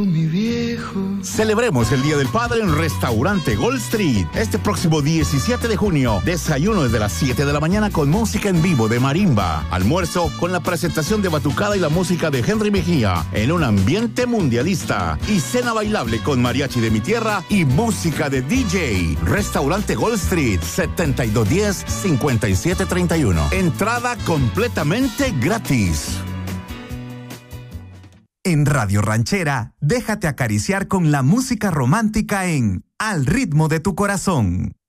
Mi viejo. Celebremos el Día del Padre en Restaurante Gold Street. Este próximo 17 de junio, desayuno desde las 7 de la mañana con música en vivo de marimba. Almuerzo con la presentación de batucada y la música de Henry Mejía en un ambiente mundialista. Y cena bailable con mariachi de mi tierra y música de DJ. Restaurante Gold Street, 7210-5731. Entrada completamente gratis. En Radio Ranchera, déjate acariciar con la música romántica en Al ritmo de tu corazón.